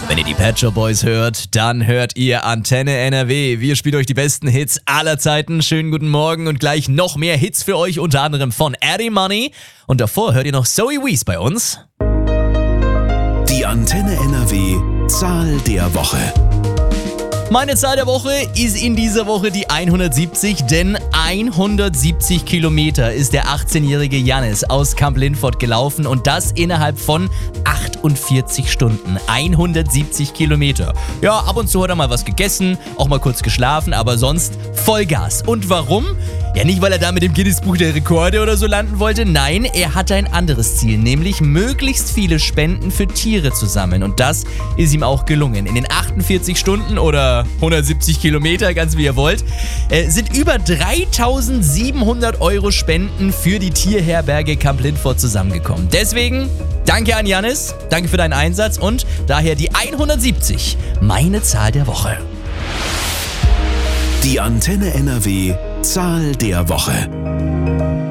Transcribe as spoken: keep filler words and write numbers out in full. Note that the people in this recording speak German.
Wenn ihr die Pet Shop Boys hört, dann hört ihr Antenne N R W. Wir spielen euch die besten Hits aller Zeiten. Schönen guten Morgen und gleich noch mehr Hits für euch, unter anderem von Eddie Money. Und davor hört ihr noch Zoe Wees bei uns. Die Antenne N R W Zahl der Woche. Meine Zahl der Woche ist in dieser Woche die hundertsiebzig, denn hundertsiebzig Kilometer ist der achtzehnjährige Jannis aus Kamp-Lintfort gelaufen und das innerhalb von achtundvierzig Stunden. hundertsiebzig Kilometer. Ja, ab und zu hat er mal was gegessen, auch mal kurz geschlafen, aber sonst Vollgas. Und warum? Ja, nicht, weil er da mit dem Guinness-Buch der Rekorde oder so landen wollte. Nein, er hatte ein anderes Ziel, nämlich möglichst viele Spenden für Tiere zu sammeln. Und das ist ihm auch gelungen. In den achtundvierzig Stunden oder hundertsiebzig Kilometer, ganz wie ihr wollt, äh, sind über dreitausendsiebenhundert Euro Spenden für die Tierherberge Kamp-Lintfort zusammengekommen. Deswegen danke an Jannis, danke für deinen Einsatz und daher die hundertsiebzig, meine Zahl der Woche. Die Antenne N R W Zahl der Woche.